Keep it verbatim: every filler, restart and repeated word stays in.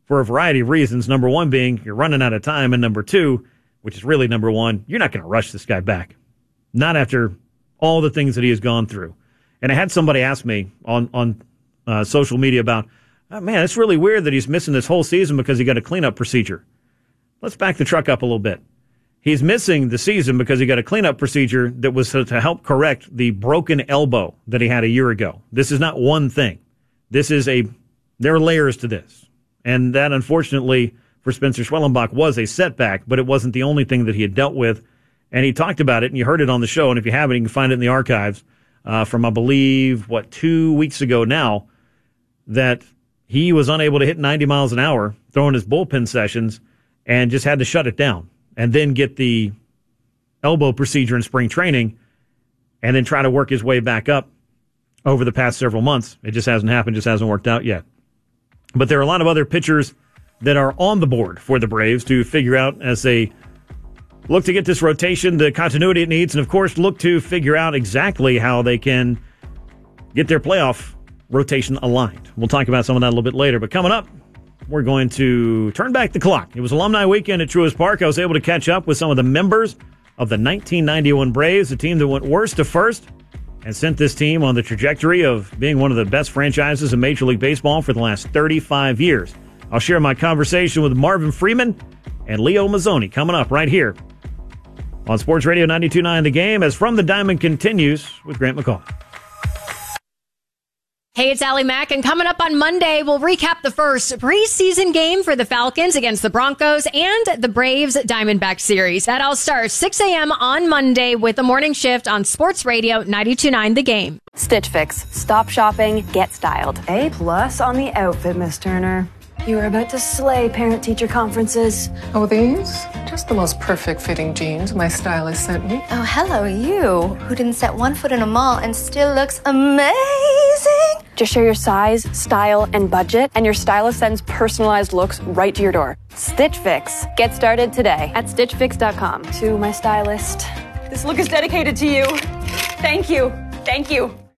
for a variety of reasons. Number one being you're running out of time, and number two, which is really number one, you're not going to rush this guy back. Not after all the things that he has gone through. And I had somebody ask me on, on uh, social media about, oh, man, it's really weird that he's missing this whole season because he got a cleanup procedure. Let's back the truck up a little bit. He's missing the season because he got a cleanup procedure that was to, to help correct the broken elbow that he had a year ago. This is not one thing. This is a, there are layers to this. And that, unfortunately, for Spencer Schwellenbach was a setback, but it wasn't the only thing that he had dealt with. And he talked about it, and you heard it on the show. And if you haven't, you can find it in the archives uh, from, I believe, what, two weeks ago now, that he was unable to hit ninety miles an hour throwing his bullpen sessions and just had to shut it down and then get the elbow procedure in spring training and then try to work his way back up over the past several months. It just hasn't happened, just hasn't worked out yet. But there are a lot of other pitchers that are on the board for the Braves to figure out as they look to get this rotation the continuity it needs, and, of course, look to figure out exactly how they can get their playoff rotation aligned. We'll talk about some of that a little bit later. But coming up, we're going to turn back the clock. It was Alumni Weekend at Truist Park. I was able to catch up with some of the members of the nineteen ninety-one Braves, a team that went worst to first and sent this team on the trajectory of being one of the best franchises in Major League Baseball for the last thirty-five years. I'll share my conversation with Marvin Freeman and Leo Mazzoni coming up right here on Sports Radio ninety-two point nine The Game as From the Diamond continues with Grant McCall. Hey, it's Allie Mack, and coming up on Monday, we'll recap the first preseason game for the Falcons against the Broncos and the Braves Diamondback series. That all starts six a.m. on Monday with the morning shift on Sports Radio ninety-two point nine The Game. Stitch Fix. Stop shopping, get styled. A plus on the outfit, Miss Turner. You are about to slay parent-teacher conferences. Oh, these? Just the most perfect fitting jeans my stylist sent me. Oh, hello, you, who didn't set one foot in a mall and still looks amazing. Just share your size, style, and budget, and your stylist sends personalized looks right to your door. Stitch Fix. Get started today at stitch fix dot com. To my stylist, this look is dedicated to you. Thank you. Thank you.